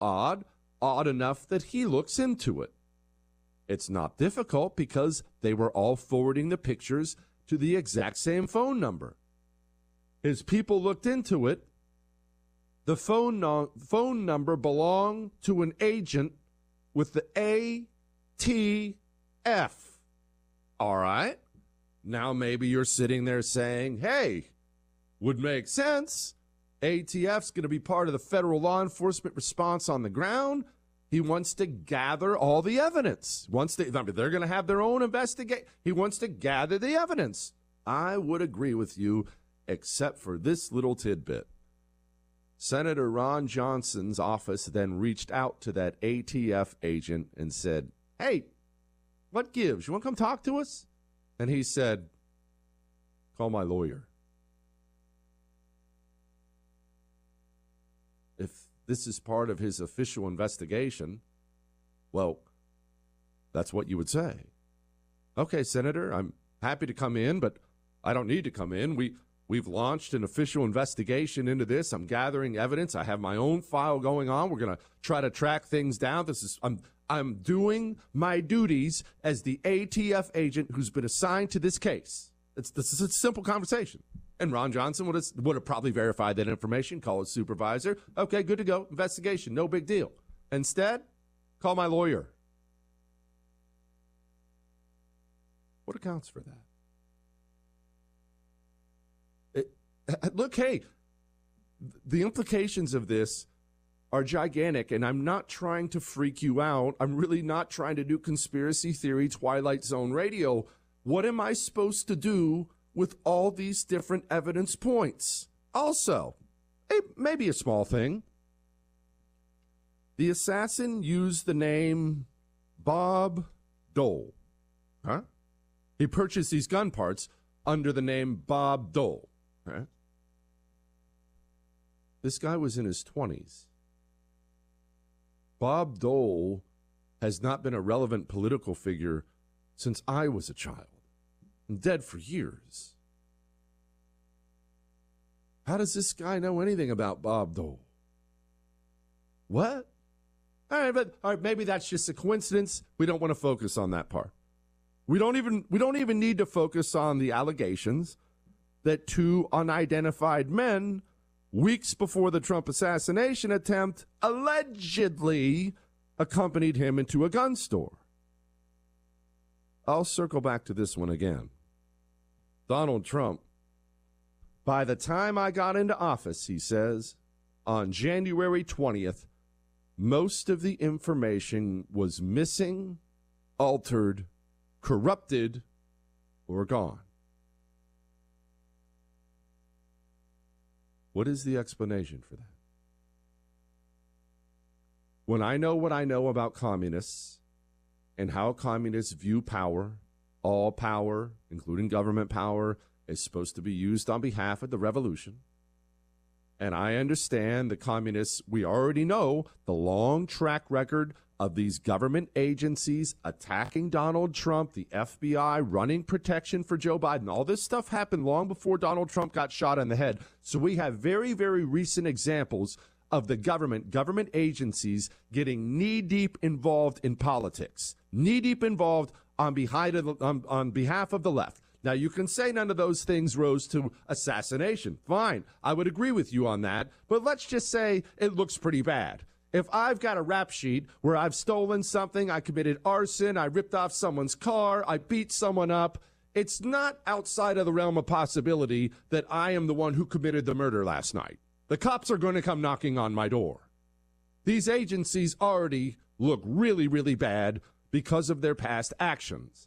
odd enough that he looks into it. It's not difficult because they were all forwarding the pictures to the exact same phone number. His people looked into it. The phone number belonged to an agent with the ATF. All right. Now maybe you're sitting there saying, hey, would make sense. ATF's going to be part of the federal law enforcement response on the ground. He wants to gather all the evidence. They're going to have their own investigation. He wants to gather the evidence. I would agree with you, except for this little tidbit. Senator Ron Johnson's office then reached out to that ATF agent and said, hey, what gives? You want to come talk to us? And he said, call my lawyer. If this is part of his official investigation, well, that's what you would say. Okay, Senator, I'm happy to come in, but I don't need to come in. We've launched an official investigation into this. I'm gathering evidence. I have my own file going on. We're going to try to track things down. I'm doing my duties as the ATF agent who's been assigned to this case. This is a simple conversation. And Ron Johnson would have probably verified that information, call his supervisor. Okay, good to go. Investigation, no big deal. Instead, call my lawyer. What accounts for that? Look, hey, the implications of this are gigantic, and I'm not trying to freak you out. I'm really not trying to do conspiracy theory, Twilight Zone radio. What am I supposed to do with all these different evidence points? Also, maybe a small thing. The assassin used the name Bob Dole. Huh? He purchased these gun parts under the name Bob Dole. Right? This guy was in his 20s. Bob Dole has not been a relevant political figure since I was a child. And dead for years. How does this guy know anything about Bob Dole? What? All right, maybe that's just a coincidence. We don't want to focus on that part. We don't even need to focus on the allegations that two unidentified men, weeks before the Trump assassination attempt, allegedly accompanied him into a gun store. I'll circle back to this one again. Donald Trump, by the time I got into office, he says, on January 20th, most of the information was missing, altered, corrupted, or gone. What is the explanation for that? When I know what I know about communists and how communists view power, all power, including government power, is supposed to be used on behalf of the revolution. And I understand the communists, we already know the long track record of these government agencies attacking Donald Trump, the FBI running protection for Joe Biden. All this stuff happened long before Donald Trump got shot in the head. So we have very, very recent examples of the government agencies getting knee-deep involved in politics, knee-deep involved on behalf of the left. Now, you can say none of those things rose to assassination. Fine, I would agree with you on that. But let's just say it looks pretty bad. If I've got a rap sheet where I've stolen something, I committed arson, I ripped off someone's car, I beat someone up, it's not outside of the realm of possibility that I am the one who committed the murder last night. The cops are going to come knocking on my door. These agencies already look really, really bad because of their past actions.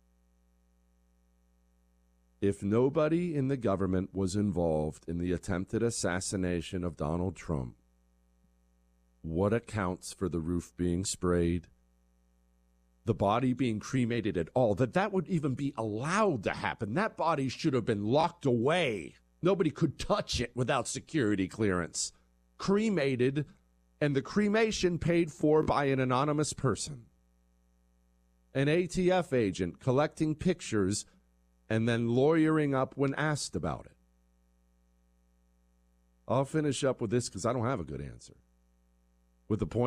If nobody in the government was involved in the attempted assassination of Donald Trump, what accounts for the roof being sprayed, the body being cremated at all, that would even be allowed to happen? That body should have been locked away. Nobody could touch it without security clearance. Cremated, and the cremation paid for by an anonymous person. An ATF agent collecting pictures and then lawyering up when asked about it. I'll finish up with this because I don't have a good answer. With the point